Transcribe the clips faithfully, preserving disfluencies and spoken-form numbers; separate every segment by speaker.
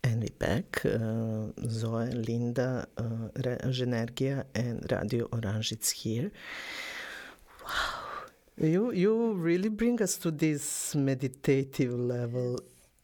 Speaker 1: And we're back. Uh, Zoe, Linda, uh, Genergia, and Radio Orange is here. Wow. You, you really bring us to this meditative level.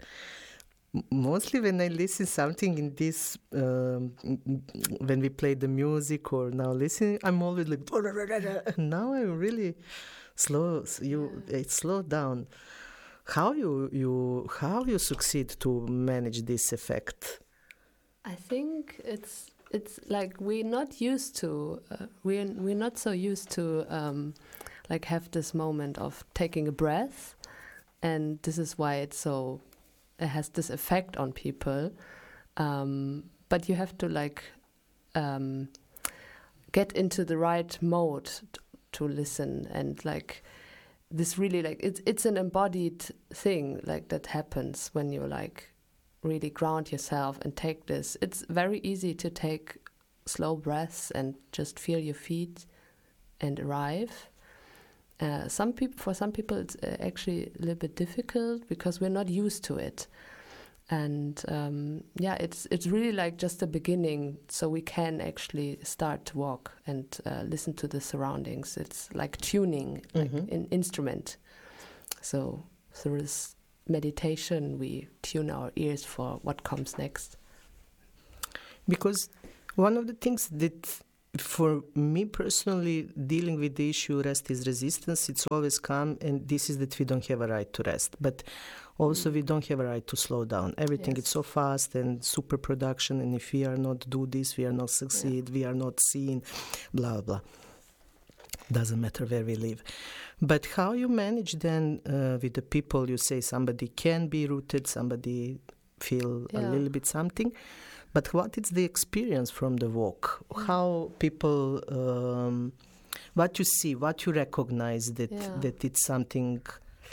Speaker 1: Mostly when I listen something in this, um, when we play the music or now listening, I'm always like, now I'm really slow. You, it slowed down. How you you how you succeed to manage this effect?
Speaker 2: I think it's it's like we're not used to uh, we're we're not so used to um, like have this moment of taking a breath, and this is why it's so it has this effect on people. Um, but you have to like um, get into the right mode t- to listen and like. This really like it's it's an embodied thing like that happens when you like really ground yourself and take this. It's very easy to take slow breaths and just feel your feet and arrive. Uh, some people for some people it's uh, actually a little bit difficult because we're not used to it. And um, yeah, it's it's really like just the beginning, so we can actually start to walk and uh, listen to the surroundings. It's like tuning, like
Speaker 1: Mm-hmm.
Speaker 2: an instrument. So through this meditation, we tune our ears for what comes next.
Speaker 1: Because one of the things that, for me personally, dealing with the issue rest is resistance, it's always come, and this is that we don't have a right to rest. But also, we don't have a right to slow down. Everything
Speaker 2: Yes.
Speaker 1: is so fast and super production, and if we are not do this, we are not succeed, yeah. we are not seen, blah, blah. Doesn't matter where we live. But how you manage then uh, with the people, you say somebody can be rooted, somebody feel
Speaker 2: Yeah.
Speaker 1: a little bit something. But what is the experience from the walk?
Speaker 2: Yeah.
Speaker 1: How people, um, what you see, what you recognize that,
Speaker 2: Yeah.
Speaker 1: that it's something...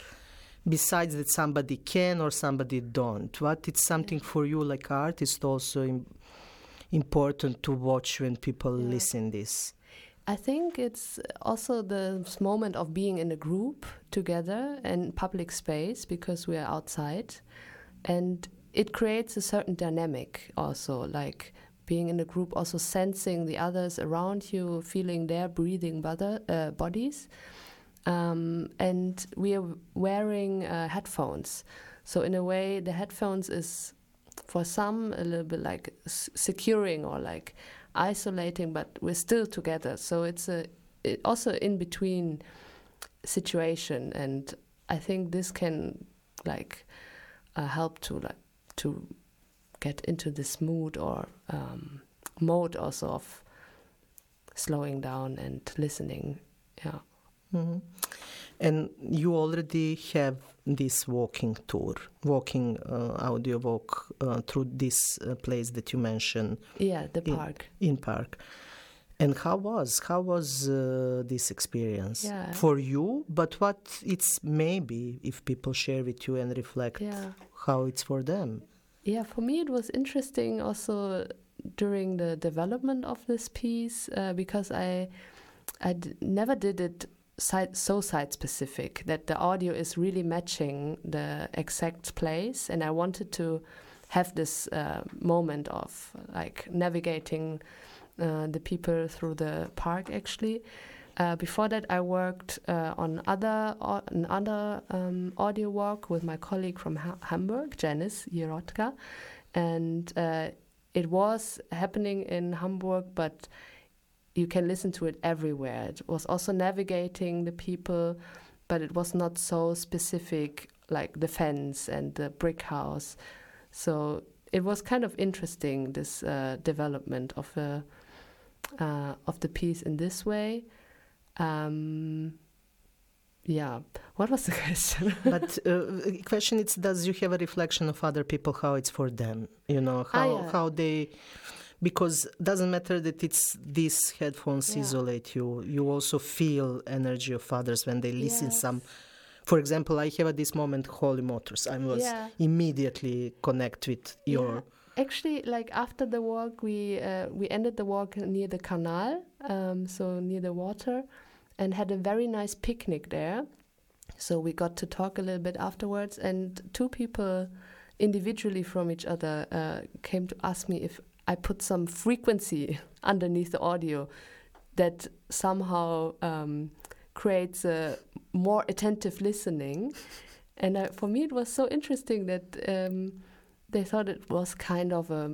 Speaker 1: Besides that somebody can or somebody don't, what it's something for you like artist also im- important to watch when people
Speaker 2: Yeah.
Speaker 1: listen this?
Speaker 2: I think it's also this moment of being in a group together in public space because we are outside, and it creates a certain dynamic also, like being in a group, also sensing the others around you, feeling their breathing bother, uh, bodies. Um, and we are wearing uh, headphones. So in a way, the headphones is for some a little bit like s- securing or like isolating, but we're still together. So it's a it also in between situation, and I think this can like uh, help to like to get into this mood or um, mode also of slowing down and listening. Yeah.
Speaker 1: Mm-hmm. And you already have this walking tour, walking uh, audio walk uh, through this uh, place that you mentioned.
Speaker 2: Yeah, the
Speaker 1: in,
Speaker 2: park.
Speaker 1: In park. And how was how was uh, this experience
Speaker 2: Yeah.
Speaker 1: for you? But what it's maybe if people share with you and reflect
Speaker 2: Yeah.
Speaker 1: how it's for them.
Speaker 2: Yeah, for me it was interesting also during the development of this piece uh, because I I d- never did it site, so site specific that the audio is really matching the exact place, and I wanted to have this uh, moment of like navigating uh, the people through the park actually. Uh, before that, I worked uh, on other uh, an other um, audio walk with my colleague from ha- Hamburg, Janice Jirotka, and uh, it was happening in Hamburg, but you can listen to it everywhere. It was also navigating the people, but it was not so specific, like the fence and the brick house. So it was kind of interesting, this uh, development of the uh, of the piece in this way. Um, yeah. What was the question?
Speaker 1: But uh, question is, does you have a reflection of other people, how it's for them? You know, how,
Speaker 2: ah, yeah.
Speaker 1: how they... Because doesn't matter that it's these headphones
Speaker 2: Yeah.
Speaker 1: isolate you. You also feel energy of others when they listen
Speaker 2: Yes.
Speaker 1: some... For example, I have at this moment Holy Motors. I was
Speaker 2: Yeah.
Speaker 1: immediately connect with your...
Speaker 2: Yeah. Actually, like after the walk, we uh, we ended the walk near the canal, um, so near the water, and had a very nice picnic there. So we got to talk a little bit afterwards, and two people individually from each other uh, came to ask me if I put some frequency underneath the audio that somehow um, creates a more attentive listening. And uh, for me, it was so interesting that um, they thought it was kind of a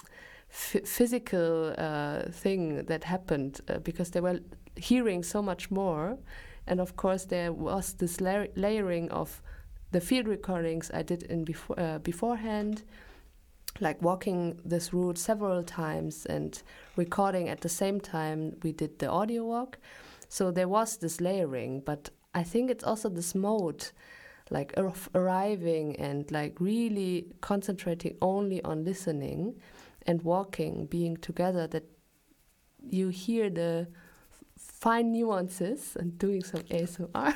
Speaker 2: f- physical uh, thing that happened uh, because they were hearing so much more. And of course, there was this la- layering of the field recordings I did in before, uh, beforehand, like walking this route several times and recording at the same time we did the audio walk. So there was this layering, but I think it's also this mode, like ar- arriving and like really concentrating only on listening and walking, being together, that you hear the fine nuances and doing some A S M R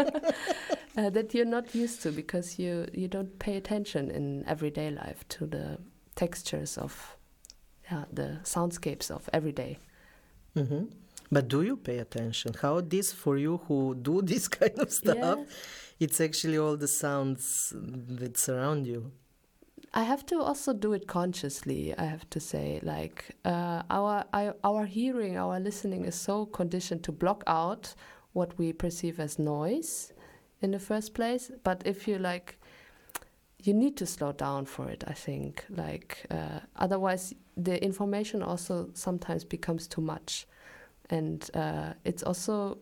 Speaker 2: uh, that you're not used to because you, you don't pay attention in everyday life to the textures of yeah, the soundscapes of every day.
Speaker 1: Mm-hmm. But do you pay attention? How this for you who do this kind of stuff?
Speaker 2: Yes.
Speaker 1: It's actually all the sounds that surround you.
Speaker 2: I have to also do it consciously, I have to say. Like uh, our I, our hearing, our listening is so conditioned to block out what we perceive as noise in the first place. But if you like, you need to slow down for it, I think. Like uh, otherwise, the information also sometimes becomes too much. And uh, it's also,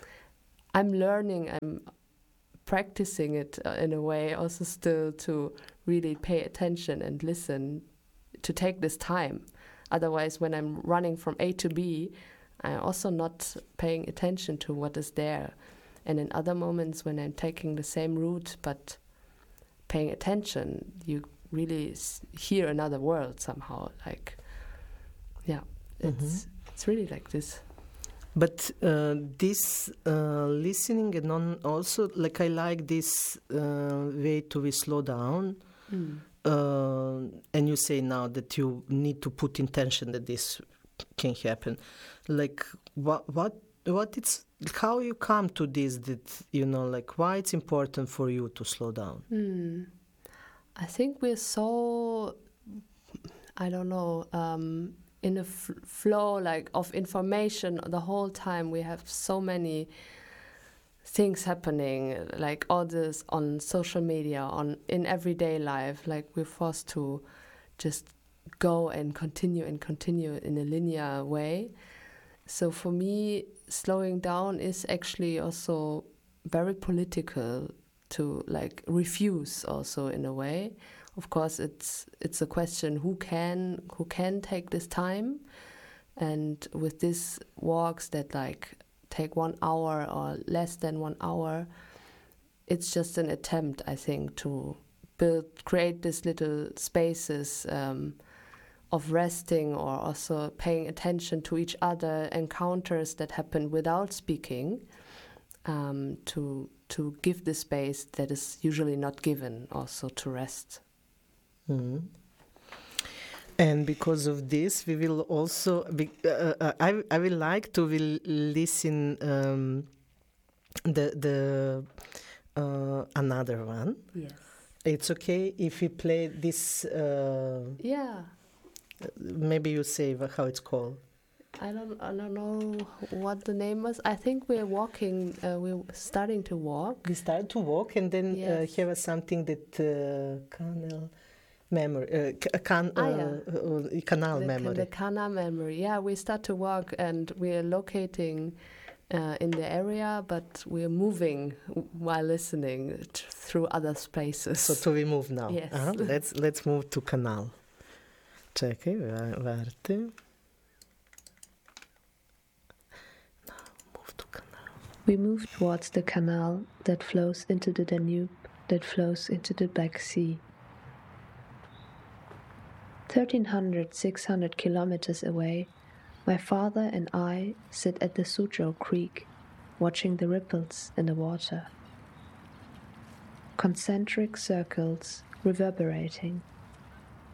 Speaker 2: I'm learning, I'm practicing it uh, in a way also still to really pay attention and listen, to take this time. Otherwise, when I'm running from A to B, I'm also not paying attention to what is there. And in other moments when I'm taking the same route but paying attention, you really s- hear another world somehow. Like, yeah, it's mm-hmm. it's really like this.
Speaker 1: But uh, this uh, listening and on also, like I like this uh, way to we slow down. Mm. Uh, and you say now that you need to put intention that this can happen. Like what what what it's how you come to this, that you know, like why it's important for you to slow down.
Speaker 2: Mm. I think we're so, I don't know. Um, in a f- flow like of information the whole time. We have so many things happening, like all this on social media, on in everyday life. Like we're forced to just go and continue and continue in a linear way. So for me, slowing down is actually also very political, to like refuse also in a way. Of course, it's it's a question who can who can take this time, and with these walks that like take one hour or less than one hour, it's just an attempt, I think, to build create these little spaces um, of resting or also paying attention to each other, encounters that happen without speaking, um, to to give the space that is usually not given, also to rest.
Speaker 1: Mm-hmm. And because of this, we will also be, uh, uh, I I will like to will listen um, the the uh, another one.
Speaker 2: Yes.
Speaker 1: It's okay if we play this. Uh,
Speaker 2: yeah.
Speaker 1: Maybe you say how it's called.
Speaker 2: I don't I don't know what the name was. I think we're walking. Uh, we're starting to walk.
Speaker 1: We start to walk, and then
Speaker 2: yes.
Speaker 1: uh, have something that uh, canal memory, uh, can,
Speaker 2: ah,
Speaker 1: uh,
Speaker 2: yeah.
Speaker 1: uh, canal
Speaker 2: the,
Speaker 1: memory.
Speaker 2: The canal memory. Yeah, we start to walk, and we're locating uh, in the area, but we're moving while listening t- through other spaces.
Speaker 1: So to we move now.
Speaker 2: Yes.
Speaker 1: Uh-huh. Let's let's move to canal. Czekaj, warte.
Speaker 2: We move towards the canal that flows into the Danube, that flows into the Black Sea. thirteen hundred, six hundred kilometers away, my father and I sit at the Suzhou Creek, watching the ripples in the water. Concentric circles reverberating,